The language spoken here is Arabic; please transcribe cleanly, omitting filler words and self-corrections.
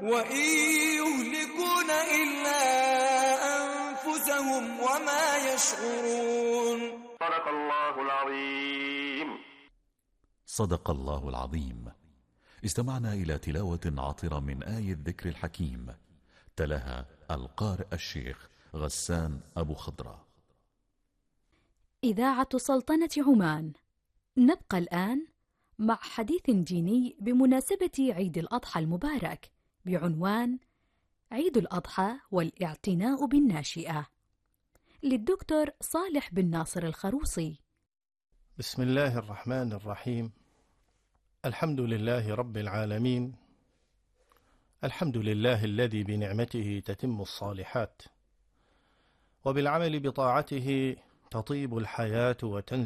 وإن يهلكون إلا أنفسهم وما يشعرون. صدق الله العظيم. صدق الله العظيم. استمعنا إلى تلاوة عطرة من آية الذكر الحكيم، تلاها القارئ الشيخ غسان أبو خضرة. إذاعة سلطنة عمان. نبقى الآن مع حديث ديني بمناسبة عيد الأضحى المبارك بعنوان عيد الأضحى والاعتناء بالناشئة، للدكتور صالح بن ناصر الخروصي. بسم الله الرحمن الرحيم. الحمد لله رب العالمين. الحمد لله الذي بنعمته تتم الصالحات، وبالعمل بطاعته تطيب الحياة وتنزل